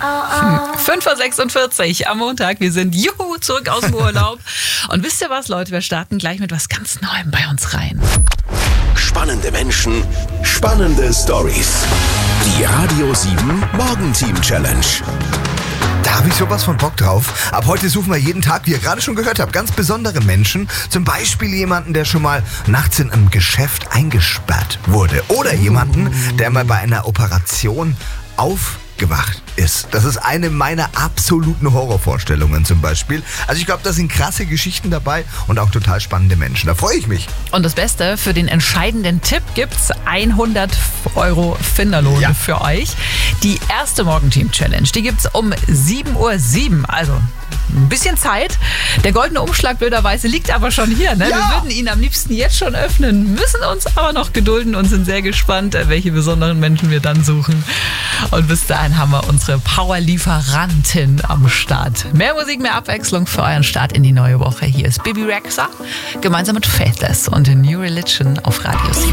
5:46 Uhr am Montag. Wir sind zurück aus dem Urlaub. Und wisst ihr was, Leute? Wir starten gleich mit was ganz Neuem bei uns rein. Spannende Menschen, spannende Stories. Die Radio 7 Morgenteam Challenge. Da habe ich sowas von Bock drauf. Ab heute suchen wir jeden Tag, wie ihr gerade schon gehört habt, ganz besondere Menschen. Zum Beispiel jemanden, der schon mal nachts in einem Geschäft eingesperrt wurde. Oder jemanden, der mal bei einer Operation aufgewacht ist. Das ist eine meiner absoluten Horrorvorstellungen zum Beispiel. Also ich glaube, da sind krasse Geschichten dabei und auch total spannende Menschen. Da freue ich mich. Und das Beste, für den entscheidenden Tipp gibt's 100 € Finderlohn für euch. Die erste Morgenteam-Challenge, die gibt's um 7:07 Uhr. Also ein bisschen Zeit. Der goldene Umschlag blöderweise liegt aber schon hier. Ne? Ja. Wir würden ihn am liebsten jetzt schon öffnen, müssen uns aber noch gedulden und sind sehr gespannt, welche besonderen Menschen wir dann suchen. Und bis dahin haben wir unsere Power-Lieferantin am Start. Mehr Musik, mehr Abwechslung für euren Start in die neue Woche. Hier ist Bibi Rexha gemeinsam mit Faithless und New Religion auf Radio 7.